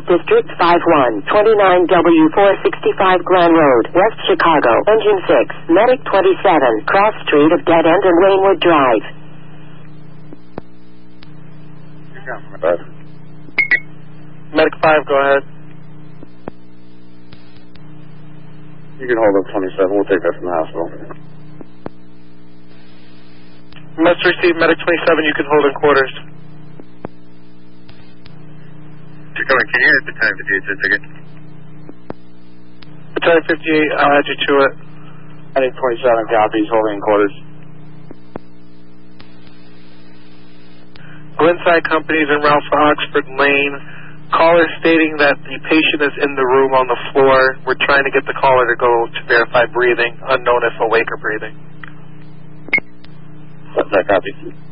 District 51, 29W465 Glen Road, West Chicago. Engine 6, Medic 27, Cross Street of Dead End and Waynewood Drive. Medic 5, go ahead. You can hold up 27. We'll take that from the hospital. Must receive Medic 27. You can hold in quarters. Can you hit the time 58 ticket? Battalion 58, I'll add you to it. Medic 27 copies, holding in quarters. Glenside Companies in Ralph Oxford Lane. Caller stating that the patient is in the room on the floor. We're trying to get the caller to go to verify breathing, unknown if awake or breathing. What's that copy?